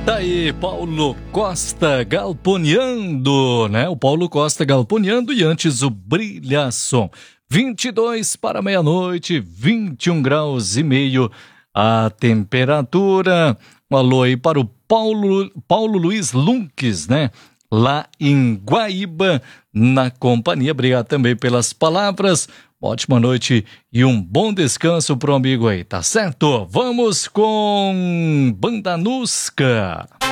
Tá aí, Paulo Costa galponeando, né? O Paulo Costa galponeando e antes o Brilhação. 22 para meia-noite, 21 graus e meio a temperatura. Um alô aí para o Paulo Luiz Lunques, né? Lá em Guaíba, na companhia. Obrigado também pelas palavras. Ótima noite e um bom descanso pro amigo aí, tá certo? Vamos com Banda Nusca.